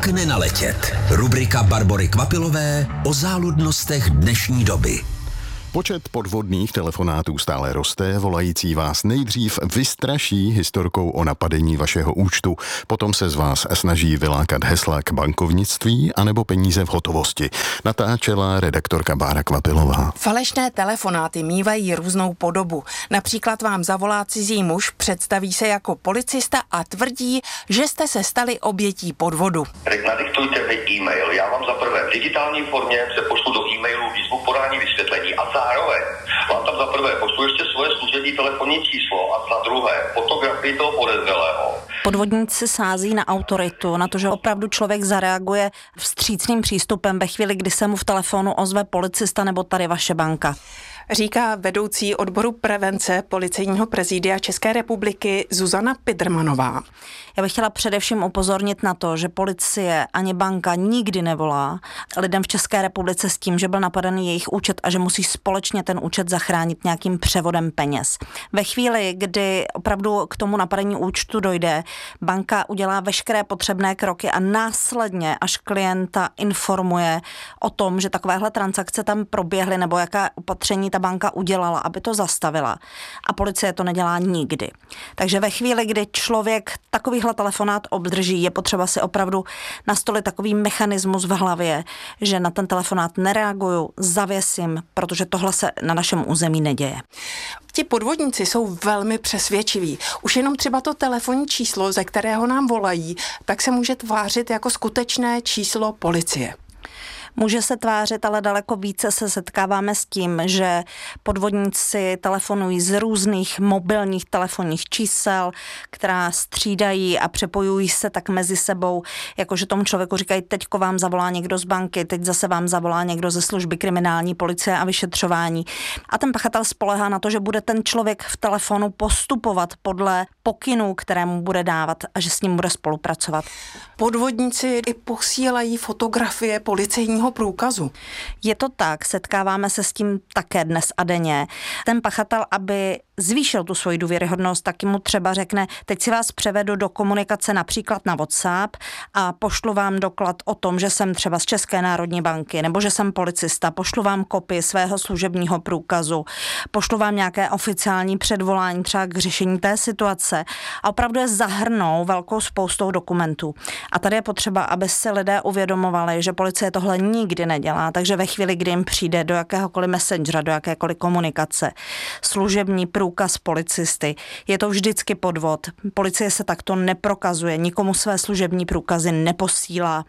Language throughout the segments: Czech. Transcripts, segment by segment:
nenaletět? Rubrika Barbory Kvapilové o záludnostech dnešní doby. Počet podvodných telefonátů stále roste, volající vás nejdřív vystraší historkou o napadení vašeho účtu, potom se z vás snaží vylákat hesla k bankovnictví anebo peníze v hotovosti. Natáčela redaktorka Bára Kvapilová. Falešné telefonáty mívají různou podobu. Například vám zavolá cizí muž, představí se jako policista a tvrdí, že jste se stali obětí podvodu. Nadiktujte mi e-mail. Já vám za prvé v digitální formě se pošlu do e-mailu výzvu podání vysvětlení a zároveň vám tam za prvé pošlu ještě svoje služební telefonní číslo a za druhé fotografii toho podezřelého. Podvodníci sází na autoritu, na to, že opravdu člověk zareaguje vstřícným přístupem ve chvíli, kdy se mu v telefonu ozve policista nebo tady vaše banka. Říká vedoucí odboru prevence Policejního prezidia České republiky Zuzana Pidrmanová. Já bych chtěla především upozornit na to, že policie ani banka nikdy nevolá lidem v České republice s tím, že byl napadený jejich účet a že musí společně ten účet zachránit nějakým převodem peněz. Ve chvíli, kdy opravdu k tomu napadení účtu dojde, banka udělá veškeré potřebné kroky a následně, až klienta informuje o tom, že takovéhle transakce tam proběhly nebo jaká opatření ta banka udělala, aby to zastavila. A policie to nedělá nikdy. Takže ve chvíli, kdy člověk takovýhle telefonát obdrží, je potřeba si opravdu nastolit takový mechanismus v hlavě, že na ten telefonát nereaguju, zavěsím, protože tohle se na našem území neděje. Ti podvodníci jsou velmi přesvědčiví. Už jenom třeba to telefonní číslo, ze kterého nám volají, tak se může tvářit jako skutečné číslo policie. Může se tvářit, ale daleko více se setkáváme s tím, že podvodníci telefonují z různých mobilních telefonních čísel, která střídají a přepojují se tak mezi sebou, jakože tomu člověku říkají, teďko vám zavolá někdo z banky, teď zase vám zavolá někdo ze služby kriminální policie a vyšetřování. A ten pachatel spoléhá na to, že bude ten člověk v telefonu postupovat podle pokynů, které mu bude dávat a že s ním bude spolupracovat. Podvodníci i posílají fotografie policejního průkazu. Je to tak, setkáváme se s tím také dnes a denně. Ten pachatel, aby zvýšil tu svoji důvěryhodnost, taky mu třeba řekne, teď si vás převedu do komunikace například na WhatsApp a pošlu vám doklad o tom, že jsem třeba z České národní banky nebo že jsem policista, pošlu vám kopii svého služebního průkazu, pošlu vám nějaké oficiální předvolání třeba k řešení té situace a opravdu je zahrnou velkou spoustou dokumentů. A tady je potřeba, aby si lidé uvědomovali, že policie tohle nikdy nedělá, takže ve chvíli, kdy jim přijde do jakéhokoliv messengera, do jakékoliv komunikace, služební průkaz policisty, je to vždycky podvod. Policie se takto neprokazuje, nikomu své služební průkazy neposílá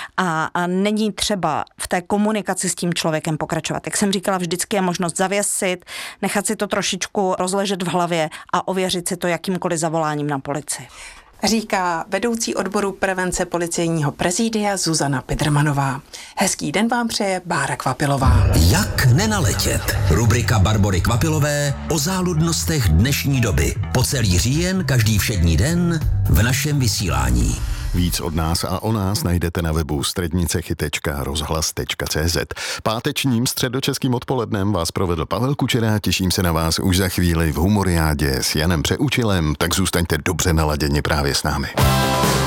a není třeba v té komunikaci s tím člověkem pokračovat. Jak jsem říkala, vždycky je možnost zavěsit, nechat si to trošičku rozležet v hlavě a ověřit si to jakýmkoliv zavoláním na policii. Říká vedoucí odboru prevence Policejního prezidia Zuzana Pidrmanová. Hezký den vám přeje Bára Kvapilová. Jak nenaletět? Rubrika Barbory Kvapilové o záludnostech dnešní doby. Po celý říjen, každý všední den v našem vysílání. Víc od nás a o nás najdete na webu střednicechyty.rozhlas.cz. Pátečním středočeským odpolednem vás provedl Pavel Kučera, těším se na vás už za chvíli v Humoriádě s Janem Přeučilem, tak zůstaňte dobře naladěni právě s námi.